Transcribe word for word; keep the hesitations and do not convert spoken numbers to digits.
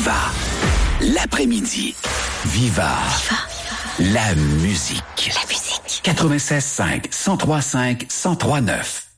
Viva, l'après-midi. Viva, Viva, la musique. La musique. quatre-vingt-seize cinq, cent trois cinq, cent trois neuf.